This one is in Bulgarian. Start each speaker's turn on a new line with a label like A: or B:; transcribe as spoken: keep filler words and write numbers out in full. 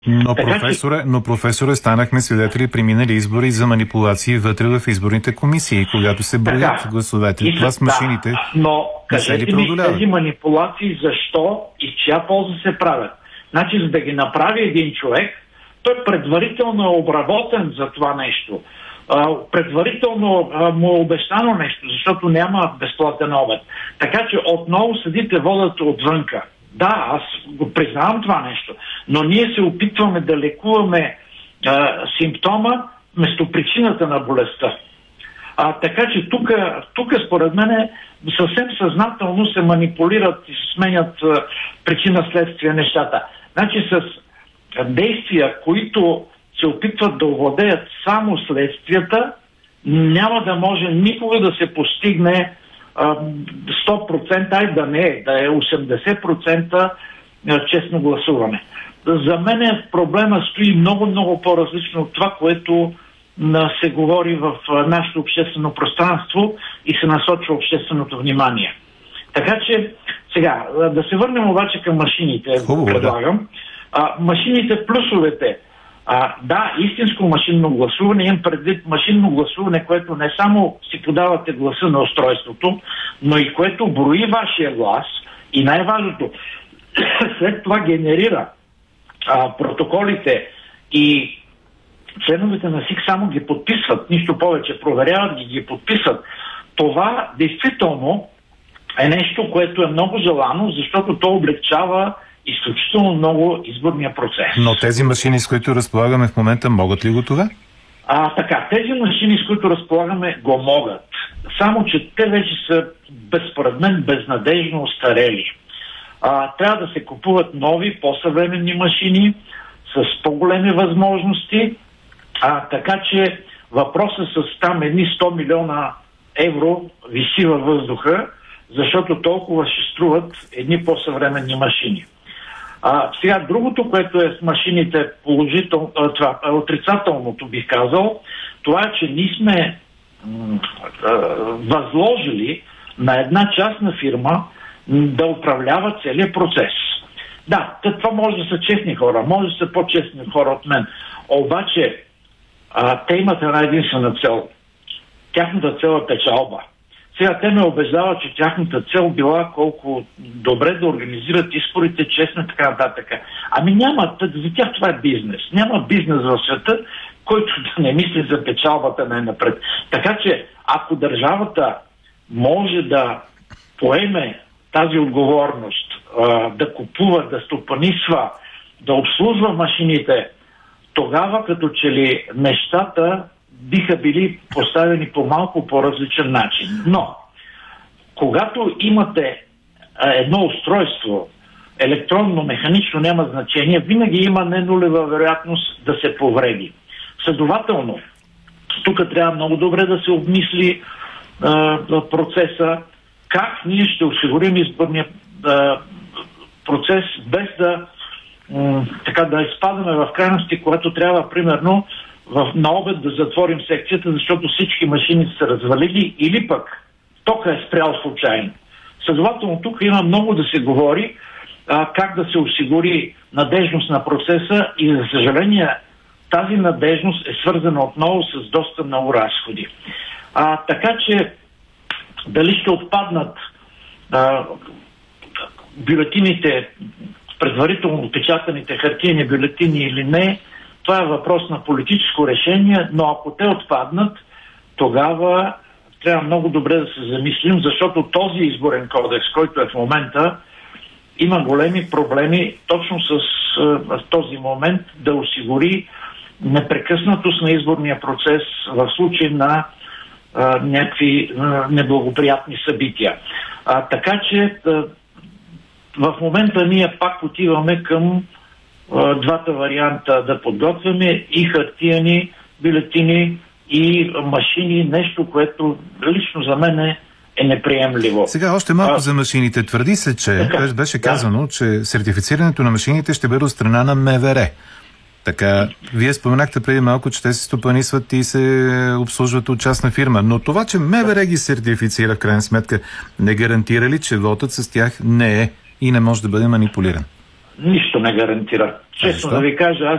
A: Но, професоре, но професоре, станахме свидетели при минали избори за манипулации вътре в изборните комисии, когато се броят така, гласовете.
B: И
A: това с машините.
B: Да, но кажете ми тези манипулации защо и чия полза се правят? Значи, за да ги направи един човек, той предварително е обработен за това нещо. Предварително му е обещано нещо, защото няма безплатен обед. Така че отново съдите водят отвънка. Да, аз го признавам това нещо, но ние се опитваме да лекуваме а, симптома вместо причината на болестта. А, така че тук според мен съвсем съзнателно се манипулират и се сменят а, причина-следствие нещата. Значи с а, действия, които се опитват да овладеят само следствията, няма да може никога да се постигне сто процента, ай да не, да е осемдесет процента честно гласуване. За мен проблема стои много-много по-различно от това, което се говори в нашето обществено пространство и се насочва общественото внимание. Така че, сега, да се върнем обаче към машините,
A: Хубаво,
B: предлагам.
A: Да.
B: А, машините, плюсовете. А, да, истинско машинно гласуване, имам предвид машинно гласуване, което не само си подавате гласа на устройството, но и което брои вашия глас и най-важното, след това генерира а, протоколите и членовете на СИК само ги подписват, нищо повече, проверяват ги, ги подписват. Това действително е нещо, което е много желано, защото то облегчава изключително много изборния процес.
A: Но тези машини, с които разполагаме в момента, могат ли го това?
B: А, така, тези машини, с които разполагаме, го могат. Само, че те вече са, според мен, безнадежно остарели. А, трябва да се купуват нови, по-съвременни машини с по-големи възможности, а, така че въпросът с там едни сто милиона евро виси във въздуха, защото толкова ще струват едни по-съвременни машини. А, сега, другото, което е с машините положително, това, отрицателното бих казал, това е, че ние сме м- а, възложили на една частна фирма м- да управлява целият процес. Да, това може да са честни хора, може да са по-честни хора от мен, обаче а, те имат една единствена цел. Тяхната цел е печалба. Сега те ме убеждават, че тяхната цел била колко добре да организират изборите, честно и така нататък. Ами няма, за тях това е бизнес. Няма бизнес в света, който да не мисли за печалбата най-напред. Така че, ако държавата може да поеме тази отговорност, да купува, да стопанисва, да обслужва машините, тогава като че ли нещата биха били поставени по малко по-различен начин. Но, когато имате а, едно устройство, електронно, механично, няма значение, винаги има ненулева вероятност да се повреди. Следователно, тук трябва много добре да се обмисли а, процеса, как ние ще осигурим изборния а, процес, без да, м- така, да изпадаме в крайности, когато трябва, примерно, В, на обед да затворим секцията, защото всички машини са развалили или пък тока е спрял случайно. Следователно, тук има много да се говори а, как да се осигури надежност на процеса и, за съжаление, тази надежност е свързана отново с доста много разходи. А, така че, дали ще отпаднат а, бюлетините, предварително печатаните хартиени бюлетини или не, това е въпрос на политическо решение, но ако те отпаднат, тогава трябва много добре да се замислим, защото този изборен кодекс, който е в момента, има големи проблеми точно с, с този момент да осигури непрекъснатост на изборния процес в случай на а, някакви а, неблагоприятни събития. А, така че а, в момента ние пак отиваме към двата варианта да подготвяме и хартияни бюлетини и машини, нещо, което лично за мен е, е неприемливо.
A: Сега още малко а, за машините. Твърди се, че така, беше да. казано, че сертифицирането на машините ще бъде от страна на МВР. Така, вие споменахте преди малко, че те се стопанисват и се обслужват от частна фирма. Но това, че МВР ги сертифицира в крайна сметка, не гарантира ли, че вотът с тях не е и не може да бъде манипулиран?
B: Нищо не гарантира. Честно да ви кажа, аз